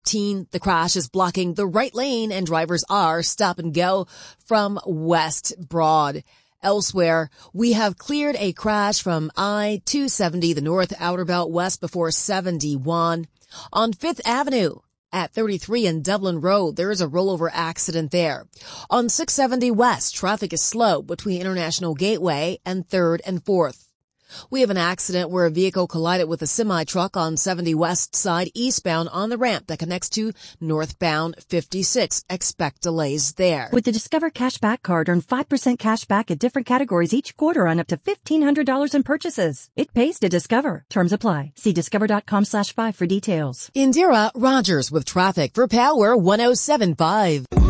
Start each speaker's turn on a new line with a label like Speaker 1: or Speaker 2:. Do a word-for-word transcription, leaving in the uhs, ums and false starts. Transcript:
Speaker 1: fifteen. The crash is blocking the right lane and drivers are stop and go from West Broad. Elsewhere, we have cleared a crash from I two seventy, the North Outer Belt West before seventy-one. On Fifth Avenue at thirty-three and Dublin Road, there is a rollover accident there. On six seventy West, traffic is slow between International Gateway and third and fourth. We have an accident where a vehicle collided with a semi-truck on seventy West side eastbound on the ramp that connects to northbound fifty-six. Expect delays there.
Speaker 2: With the Discover Cashback Card, earn five percent cash back at different categories each quarter on up to fifteen hundred dollars in purchases. It pays to Discover. Terms apply. See discover.com slash five for details.
Speaker 1: Indira Rogers with traffic for Power one oh seven point five.